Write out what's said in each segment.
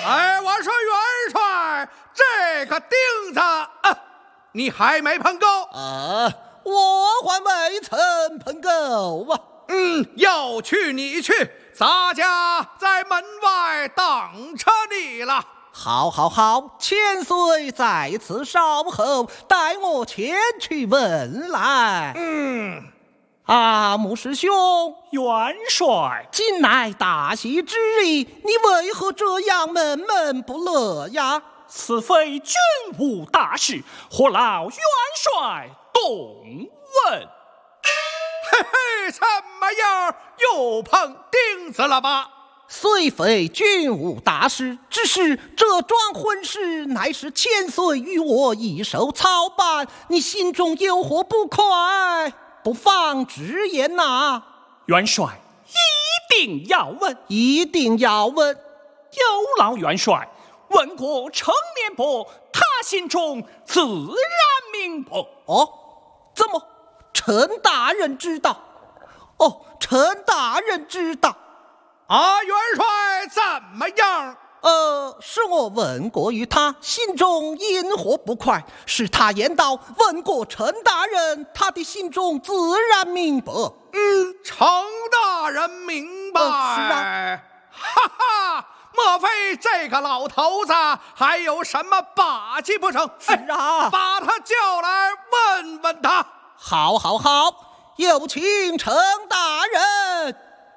哎，我说元帅，这个钉子你还没碰够我还未曾碰够啊。 要去你去，咱家在门外等着你了。 好，千岁在此稍后，待我前去问来。穆师兄， 元帅， 今乃大喜之日，你为何这样闷闷不乐呀？ 此非军务大事，何劳元帅动问？ 嘿嘿，怎么样？又碰钉子了吧？ 虽非军务大事，只是这桩婚事乃是千岁与我一手操办，你心中有何不快？不妨直言呐。 元帅一定要问， 一定要问。 有劳元帅问过程面伯，他心中自然明白。 怎么？陈大人知道？陈大人知道。 元帅怎么样？ 是我问过于他，心中因何不快？是他言道，问过陈大人，他的心中自然明白。 程大人明白。 是啊。 哈哈，莫非这个老头子还有什么把戏不成？ 是啊。 把他叫来问问他。 好，有请程大人。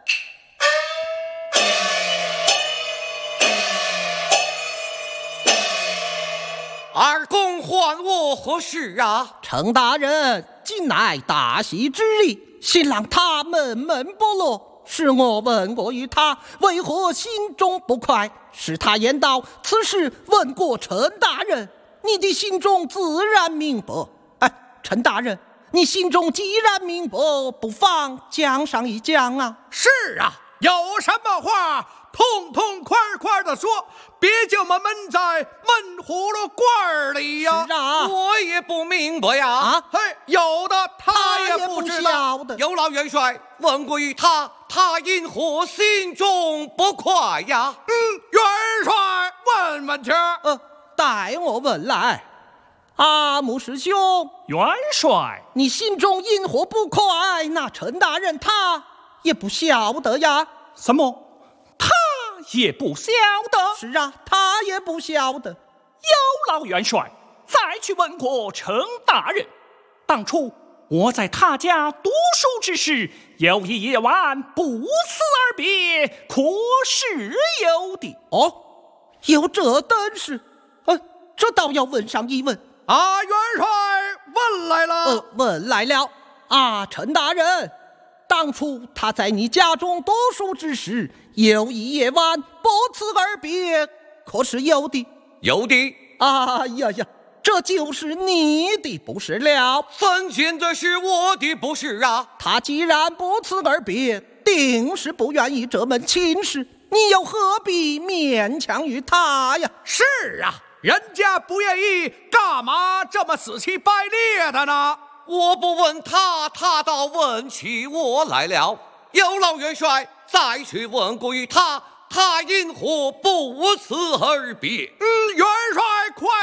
二公唤我何事啊？ 程大人，今乃大喜之日，新郎他闷闷不乐，是我问过于他，为何心中不快？是他言道，此事问过陈大人，你的心中自然明白。陈大人，你心中既然明白，不妨讲上一讲啊。 是啊，有什么话痛快的说，别叫我们闷在闷葫芦罐里呀。 是啊， 我也不明白呀。 有的他也不知道。 有劳元帅问过于他，他因何心中不快呀？ 元帅问问去。 待我问来。穆师兄， 元帅， 你心中因何不快？那陈大人他也不晓得呀。 什么？他也不晓得？ 是啊，他也不晓得。 有劳元帅再去问过程大人，当初我在他家读书之时，有一夜晚不辞而别，可是有的。 有这等事？这倒要问上一问。 元帅问来了。 问来了。陈大人，当初他在你家中读书之时，有一夜晚不辞而别，可是有的？ 有的。 这就是你的不是了。 分见的是我的不是啊。 他既然不辞而别，定是不愿意这门亲事，你又何必勉强于他呀？ 是啊，人家不愿意，干嘛这么死乞白赖的呢？ 我不问他，他倒问起我来了。有劳元帅再去问过于他，他因何不辞而别？ 元帅